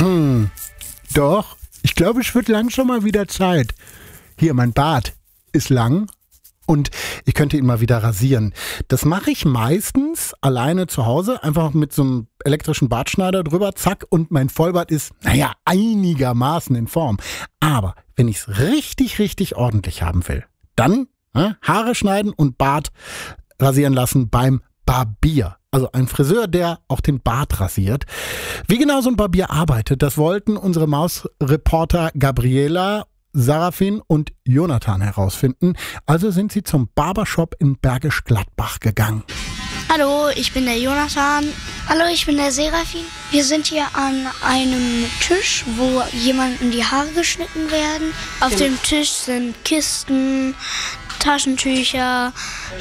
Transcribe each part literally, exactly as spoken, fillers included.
Hm, doch. Ich glaube, es wird langsam mal wieder Zeit. Hier, mein Bart ist lang und ich könnte ihn mal wieder rasieren. Das mache ich meistens alleine zu Hause, einfach mit so einem elektrischen Bartschneider drüber, zack, und mein Vollbart ist, naja, einigermaßen in Form. Aber wenn ich es richtig, richtig ordentlich haben will, dann äh, Haare schneiden und Bart rasieren lassen beim Barbier. Also ein Friseur, der auch den Bart rasiert. Wie genau so ein Barbier arbeitet, das wollten unsere Mausreporter Gabriela, Sarafin und Jonathan herausfinden. Also sind sie zum Barbershop in Bergisch Gladbach gegangen. Hallo, ich bin der Jonathan. Hallo, ich bin der Serafin. Wir sind hier an einem Tisch, wo jemandem die Haare geschnitten werden. Auf dem Tisch sind Kisten, Taschentücher,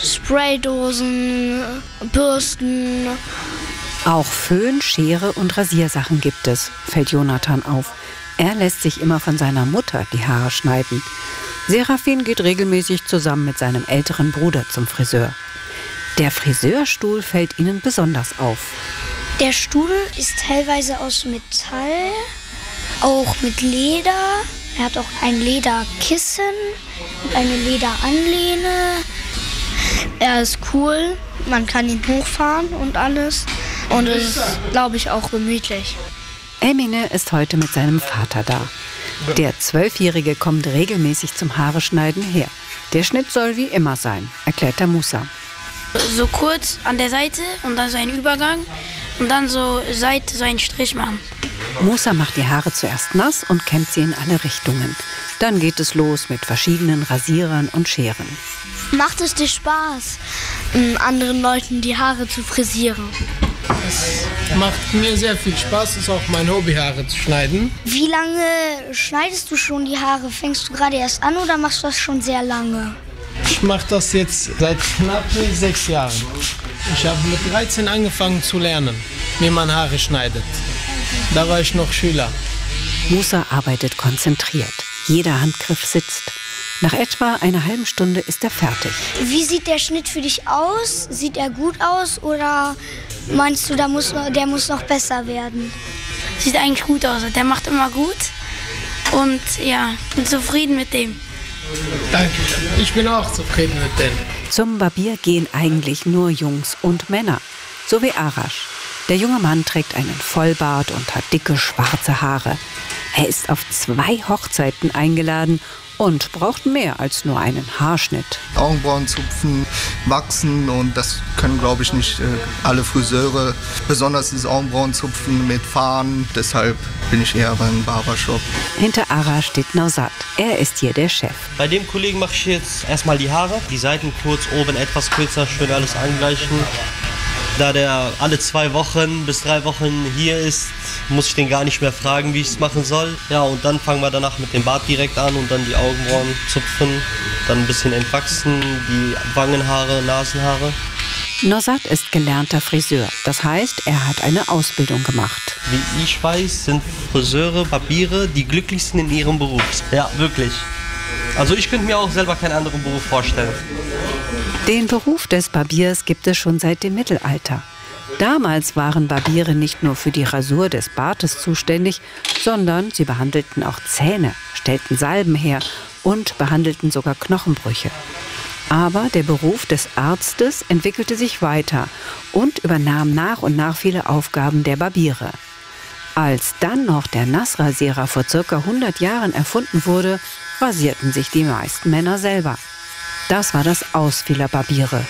Spraydosen, Bürsten. Auch Föhn, Schere und Rasiersachen gibt es, fällt Jonathan auf. Er lässt sich immer von seiner Mutter die Haare schneiden. Serafin geht regelmäßig zusammen mit seinem älteren Bruder zum Friseur. Der Friseurstuhl fällt ihnen besonders auf. Der Stuhl ist teilweise aus Metall, auch mit Leder. Er hat auch ein Lederkissen und eine Lederanlehne. Er ist cool, man kann ihn hochfahren und alles. Und es ist, glaube ich, auch gemütlich. Emine ist heute mit seinem Vater da. Der Zwölfjährige kommt regelmäßig zum Haareschneiden her. Der Schnitt soll wie immer sein, erklärt der Musa. So kurz an der Seite und dann so ein Übergang und dann so Seite so einen Strich machen. Musa macht die Haare zuerst nass und kämmt sie in alle Richtungen. Dann geht es los mit verschiedenen Rasierern und Scheren. Macht es dir Spaß, anderen Leuten die Haare zu frisieren? Es macht mir sehr viel Spaß, es ist auch mein Hobby, Haare zu schneiden. Wie lange schneidest du schon die Haare? Fängst du gerade erst an oder machst du das schon sehr lange? Ich mache das jetzt seit knapp sechs Jahren. Ich habe mit dreizehn angefangen zu lernen, wie man Haare schneidet. Da war ich noch Schüler. Musa arbeitet konzentriert. Jeder Handgriff sitzt. Nach etwa einer halben Stunde ist er fertig. Wie sieht der Schnitt für dich aus? Sieht er gut aus oder meinst du, der muss noch, der muss noch besser werden? Sieht eigentlich gut aus. Der macht immer gut. Und ja, bin zufrieden mit dem. Danke. Ich bin auch zufrieden mit dem. Zum Barbier gehen eigentlich nur Jungs und Männer. So wie Arash. Der junge Mann trägt einen Vollbart und hat dicke schwarze Haare. Er ist auf zwei Hochzeiten eingeladen und braucht mehr als nur einen Haarschnitt. Augenbrauen zupfen, wachsen und das können, glaube ich, nicht äh, alle Friseure. Besonders dieses Augenbrauenzupfen mit Fahren. Deshalb bin ich eher beim Barbershop. Hinter Arash steht Nausat. Er ist hier der Chef. Bei dem Kollegen mache ich jetzt erstmal die Haare. Die Seiten kurz, oben etwas kürzer, schön alles angleichen. Da der alle zwei Wochen bis drei Wochen hier ist, muss ich den gar nicht mehr fragen, wie ich es machen soll. Ja, und dann fangen wir danach mit dem Bart direkt an und dann die Augenbrauen zupfen, dann ein bisschen entwachsen, die Wangenhaare, Nasenhaare. Nausat ist gelernter Friseur. Das heißt, er hat eine Ausbildung gemacht. Wie ich weiß, sind Friseure, Barbiere die glücklichsten in ihrem Beruf. Ja, wirklich. Also ich könnte mir auch selber keinen anderen Beruf vorstellen. Den Beruf des Barbiers gibt es schon seit dem Mittelalter. Damals waren Barbiere nicht nur für die Rasur des Bartes zuständig, sondern sie behandelten auch Zähne, stellten Salben her und behandelten sogar Knochenbrüche. Aber der Beruf des Arztes entwickelte sich weiter und übernahm nach und nach viele Aufgaben der Barbiere. Als dann noch der Nassrasierer vor circa hundert Jahren erfunden wurde, rasierten sich die meisten Männer selber. Das war das Aus vieler Barbiere.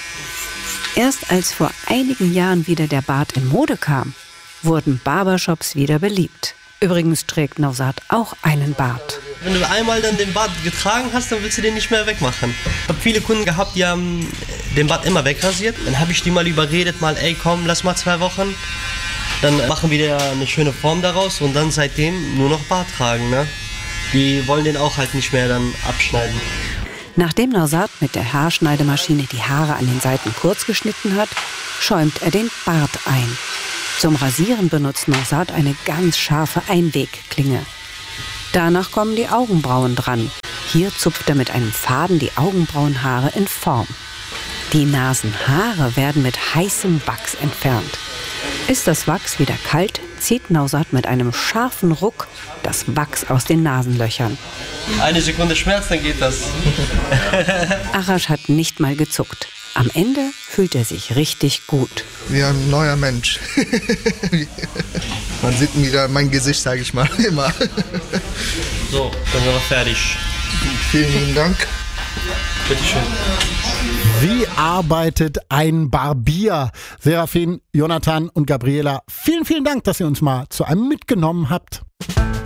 Erst als vor einigen Jahren wieder der Bart in Mode kam, wurden Barbershops wieder beliebt. Übrigens trägt Nausat auch einen Bart. Wenn du einmal dann den Bart getragen hast, dann willst du den nicht mehr wegmachen. Ich habe viele Kunden gehabt, die haben den Bart immer wegrasiert. Dann habe ich die mal überredet, mal, ey komm, lass mal zwei Wochen. Dann machen wir da eine schöne Form daraus und dann seitdem nur noch Bart tragen. Ne? Die wollen den auch halt nicht mehr dann abschneiden. Nachdem Nausat mit der Haarschneidemaschine die Haare an den Seiten kurz geschnitten hat, schäumt er den Bart ein. Zum Rasieren benutzt Nausat eine ganz scharfe Einwegklinge. Danach kommen die Augenbrauen dran. Hier zupft er mit einem Faden die Augenbrauenhaare in Form. Die Nasenhaare werden mit heißem Wachs entfernt. Ist das Wachs wieder kalt, zieht Nausat mit einem scharfen Ruck das Wachs aus den Nasenlöchern. Eine Sekunde Schmerz, dann geht das. Arash hat nicht mal gezuckt. Am Ende fühlt er sich richtig gut. Wie ein neuer Mensch. Man sieht wieder mein Gesicht, sage ich mal, immer. So, dann sind wir fertig. Vielen lieben Dank. Bitteschön. Wie arbeitet ein Barbier? Serafin, Jonathan und Gabriela, vielen, vielen Dank, dass ihr uns mal zu einem mitgenommen habt.